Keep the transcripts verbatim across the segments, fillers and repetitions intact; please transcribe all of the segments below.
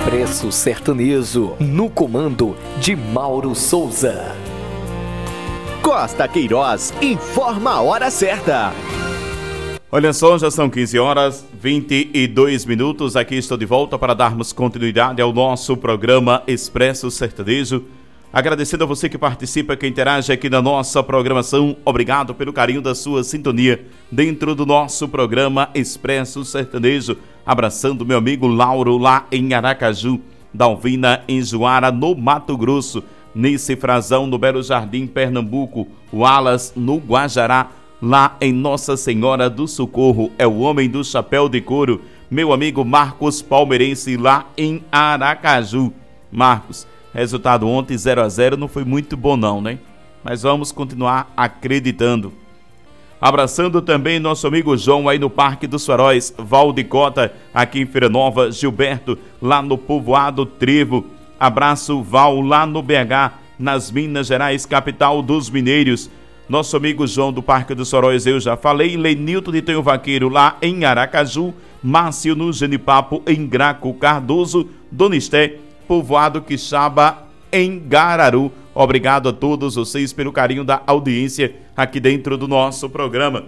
Expresso Sertanejo, no comando de Mauro Souza. Costa Queiroz informa a hora certa. Olha só, já são quinze horas, vinte e dois minutos. Aqui estou de volta para darmos continuidade ao nosso programa Expresso Sertanejo. Agradecendo a você que participa, que interage aqui na nossa programação. Obrigado pelo carinho da sua sintonia dentro do nosso programa Expresso Sertanejo. Abraçando meu amigo Lauro lá em Aracaju, Dalvina em Juara, no Mato Grosso, Nice Frazão no Belo Jardim, Pernambuco, Wallace no Guajará, lá em Nossa Senhora do Socorro, é o homem do chapéu de couro, meu amigo Marcos Palmeirense lá em Aracaju. Marcos, resultado ontem zero a zero não foi muito bom não, né? Mas vamos continuar acreditando. Abraçando também nosso amigo João aí no Parque dos Faróis, Valdicota, aqui em Feira Nova, Gilberto, lá no Povoado Trevo. Abraço Val, lá no B H, nas Minas Gerais, capital dos mineiros. Nosso amigo João do Parque dos Faróis, eu já falei. Lenilton de Tenho Vaqueiro, lá em Aracaju. Márcio no Genipapo, em Graco Cardoso. Donisté, Povoado Quixaba, em Gararu. Obrigado a todos vocês pelo carinho da audiência aqui dentro do nosso programa.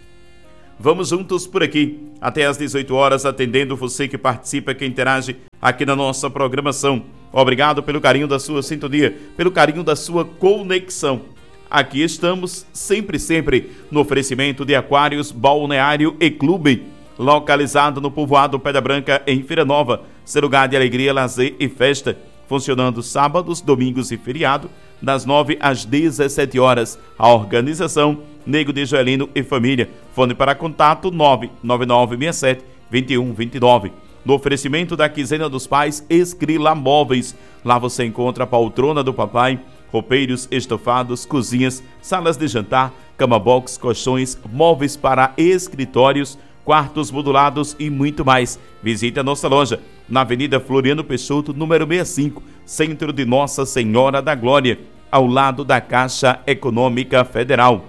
Vamos juntos por aqui até às dezoito horas, atendendo você que participa, que interage aqui na nossa programação. Obrigado pelo carinho da sua sintonia, pelo carinho da sua conexão. Aqui estamos sempre, sempre no oferecimento de Aquários Balneário e Clube, localizado no Povoado Pedra Branca, em Feira Nova, seu lugar de alegria, lazer e festa. Funcionando sábados, domingos e feriado, das nove às dezessete horas. A organização Nego de Joelino e Família. Fone para contato nove nove nove seis sete, dois um dois nove. No oferecimento da Quinzena dos Pais, Escrila Móveis. Lá você encontra a poltrona do papai, roupeiros, estofados, cozinhas, salas de jantar, cama box, colchões, móveis para escritórios, quartos modulados e muito mais. Visite a nossa loja na Avenida Floriano Peixoto, número sessenta e cinco, centro de Nossa Senhora da Glória, ao lado da Caixa Econômica Federal.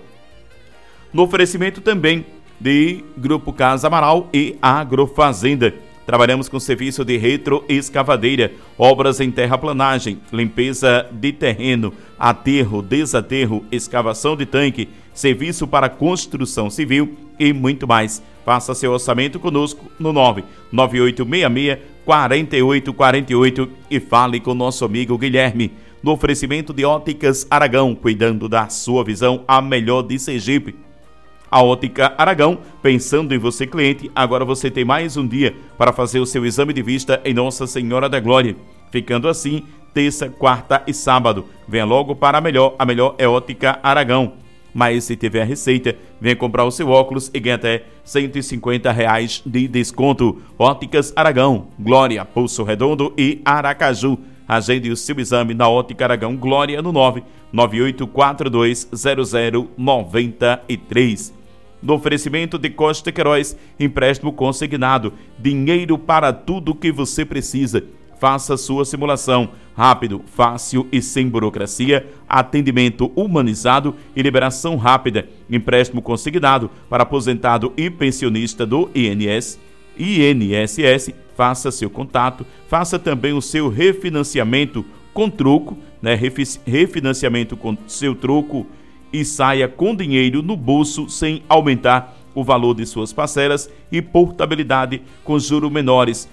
No oferecimento também de Grupo Casa Amaral e Agrofazenda. Trabalhamos com serviço de retroescavadeira, obras em terraplanagem, limpeza de terreno, aterro, desaterro, escavação de tanque, serviço para construção civil e muito mais. Faça seu orçamento conosco no nove nove oito seis seis, quatro oito quatro oito e fale com nosso amigo Guilherme. No oferecimento de Óticas Aragão, cuidando da sua visão, a melhor de Sergipe. A Ótica Aragão, pensando em você, cliente, agora você tem mais um dia para fazer o seu exame de vista em Nossa Senhora da Glória. Ficando assim, terça, quarta e sábado. Venha logo para a melhor, a melhor é Ótica Aragão. Mas se tiver a receita, venha comprar o seu óculos e ganhe até cento e cinquenta reais de desconto. Óticas Aragão, Glória, Poço Redondo e Aracaju. Agende o seu exame na Ótica Aragão Glória no nove nove oito quatro dois zero zero nove três. No oferecimento de Costa Queiroz, empréstimo consignado, dinheiro para tudo que você precisa. Faça sua simulação, rápido, fácil e sem burocracia, atendimento humanizado e liberação rápida. Empréstimo consignado para aposentado e pensionista do I N S, I N S S. Faça seu contato, faça também o seu refinanciamento com troco, né? Refinanciamento com seu troco e saia com dinheiro no bolso sem aumentar o valor de suas parcelas e portabilidade com juros menores.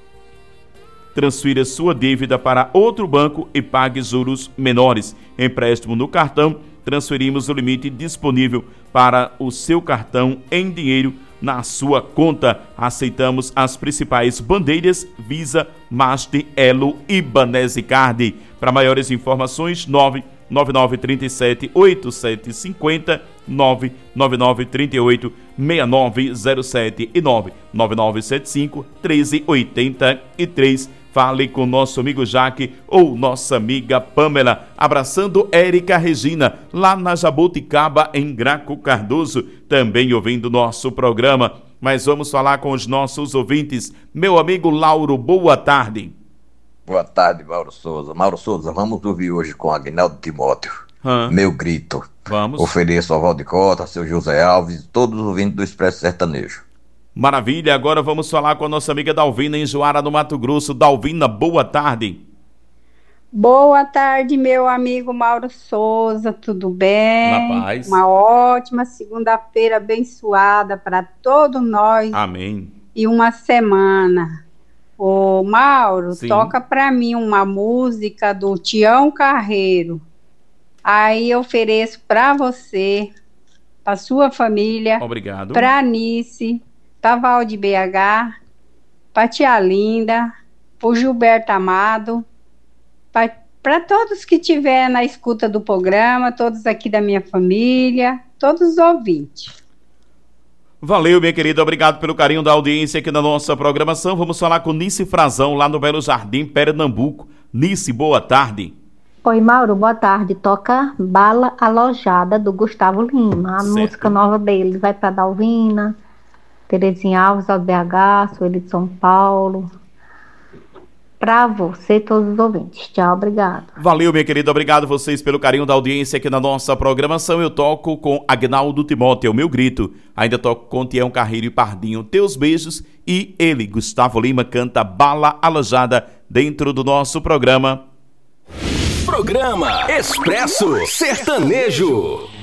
Transfira sua dívida para outro banco e pague juros menores. Empréstimo no cartão, transferimos o limite disponível para o seu cartão em dinheiro na sua conta. Aceitamos as principais bandeiras Visa, Master, Elo e Banésicard. Para maiores informações, nove nove nove três sete oito sete cinco zero, nove nove nove três oito seis nove zero sete e nove nove nove sete cinco um três oito três. Fale com nosso amigo Jaque ou nossa amiga Pamela. Abraçando Érica Regina, lá na Jaboticaba, em Graco Cardoso, também ouvindo nosso programa. Mas vamos falar com os nossos ouvintes. Meu amigo Lauro, boa tarde. Boa tarde, Mauro Souza. Mauro Souza, vamos ouvir hoje com Aguinaldo Timóteo. Hã? Meu Grito. Vamos. Ofereço ao Valdicota, seu José Alves e todos os ouvintes do Expresso Sertanejo. Maravilha, agora vamos falar com a nossa amiga Dalvina em Juara, no Mato Grosso. Dalvina, boa tarde. Boa tarde, meu amigo Mauro Souza, tudo bem? Na paz. Uma ótima segunda-feira abençoada para todos nós. Amém. E uma semana. Ô Mauro, Sim. toca para mim uma música do Tião Carreiro. Aí eu ofereço para você, para sua família. Obrigado. Para Anice, para Val de B H, para Tia Linda, para o Gilberto Amado, para todos que estiver na escuta do programa, todos aqui da minha família, todos os ouvintes. Valeu, minha querida, obrigado pelo carinho da audiência aqui na nossa programação. Vamos falar com Nice Frazão, lá no Belo Jardim, Pernambuco. Nice, boa tarde. Oi, Mauro, boa tarde. Toca Bala Alojada, do Gustavo Lima. A Certo. música nova dele vai para Dalvina, Terezinha Alves, ao B H, Sueli de São Paulo. Para você e todos os ouvintes. Tchau, obrigado. Valeu, minha querida, obrigado vocês pelo carinho da audiência aqui na nossa programação. Eu toco com Agnaldo Timóteo, Meu Grito. Ainda toco com Tião Carreiro e Pardinho, Teus Beijos. E ele, Gustavo Lima, canta Bala Alojada dentro do nosso programa. Programa Expresso Sertanejo.